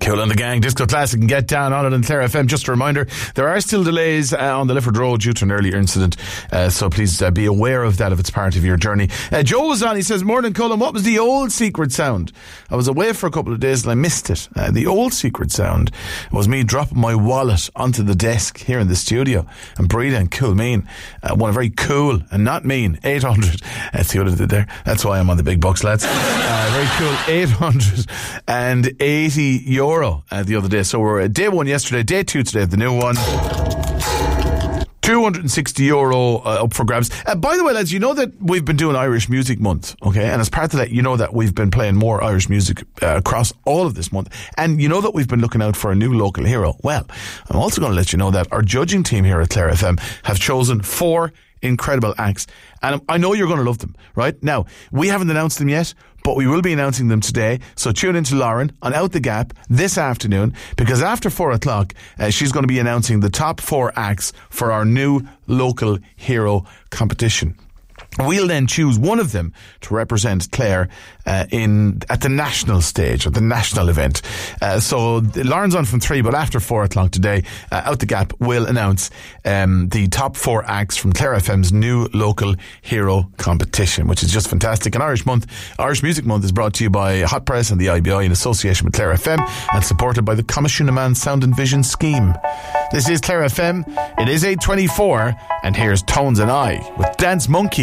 Kool and the Gang, Disco Classic, and Get Down on it on Clare FM. Just a reminder, there are still delays on the Lifford Road due to an earlier incident, so please be aware of that if it's part of your journey. Joe was on, he says, morning Colin, what was the old secret sound? I was away for a couple of days and I missed it. The old secret sound was me dropping my wallet onto the desk here in the studio, and Breda and Cool Mean one very cool and not mean 800. See what I did there? That's why I'm on the big bucks, lads. Very cool 880 euro the other day. So we're day one yesterday, day two today, the new one. 260 euro up for grabs. By the way, lads, you know that we've been doing Irish Music Month, okay? And as part of that, you know that we've been playing more Irish music across all of this month. And you know that we've been looking out for a new local hero. Well, I'm also going to let you know that our judging team here at Clare FM have chosen 4 incredible acts. And I know you're going to love them, right? Now, we haven't announced them yet, but we will be announcing them today. So tune in to Lauren on Out the Gap this afternoon, because after 4 o'clock, she's going to be announcing the top 4 acts for our new local hero competition. We'll then choose one of them to represent Clare at the national stage, at the national event. So Lauren's on from 3, but after 4 o'clock today, Out the Gap will announce the top 4 acts from Clare FM's new local hero competition, which is just fantastic. And Irish Music Month is brought to you by Hot Press and the IBI in association with Clare FM and supported by the Comishuna Sound and Vision Scheme. This is Clare FM. It is 8:24, and here's Tones and I with Dance Monkey.